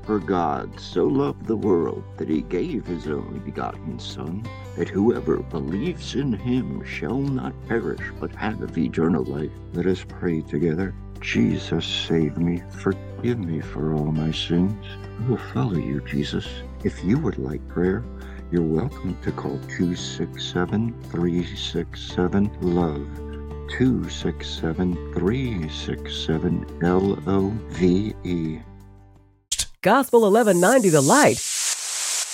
For God so loved the world that he gave his only begotten Son, that whoever believes in him shall not perish but have eternal life. Let us pray together. Jesus, save me. Forgive me for all my sins. I will follow you, Jesus. If you would like prayer, you're welcome to call 267-367-LOVE. 267-367-LOVE. Gospel 1190 The Light